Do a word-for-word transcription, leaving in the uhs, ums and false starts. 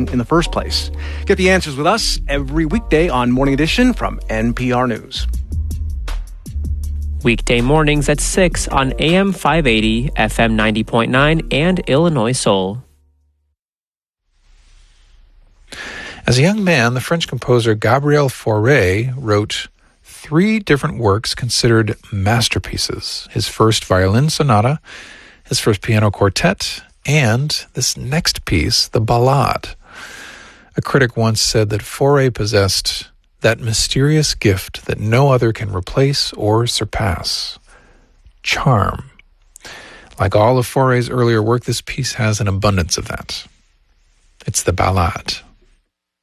in the first place? Get the answers with us every weekday on Morning Edition from N P R News. Weekday mornings at six on A M five eighty, F M ninety point nine, and Illinois Soul. As a young man, the French composer Gabriel Fauré wrote three different works considered masterpieces: his first violin sonata, his first piano quartet, and this next piece, the Ballade. A critic once said that Fauré possessed that mysterious gift that no other can replace or surpass: charm. Like all of Fauré's earlier work, this piece has an abundance of that. It's the Ballade.